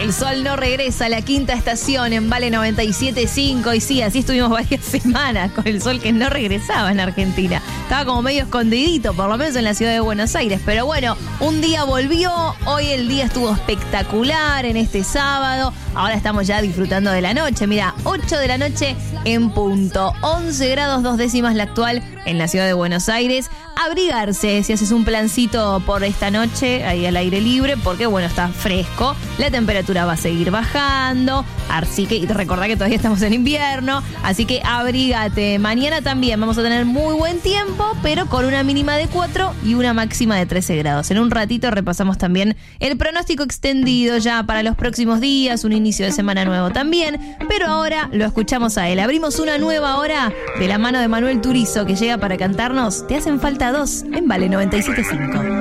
El sol no regresa a la quinta estación en Vale 97.5. Y sí, así estuvimos varias semanas con el sol que no regresaba en Argentina. Estaba como medio escondidito, por lo menos en la ciudad de Buenos Aires. Pero bueno, un día volvió. Hoy el día estuvo espectacular en este sábado. Ahora estamos ya disfrutando de la noche. Mira, 8 de la noche en punto. 11 grados 2 décimas la actual en la ciudad de Buenos Aires. Abrigarse si haces un plancito por esta noche ahí al aire libre, porque bueno, está fresco. La temperatura va a seguir bajando. Así que recordá que todavía estamos en invierno. Así que abrígate. Mañana también vamos a tener muy buen tiempo, pero con una mínima de 4 y una máxima de 13 grados. En un ratito repasamos también el pronóstico extendido ya para los próximos días, un inicio de semana nuevo también. Pero ahora lo escuchamos a él. Abrimos una nueva hora de la mano de Manuel Turizo, que llega para cantarnos Te hacen falta dos en Vale 97.5.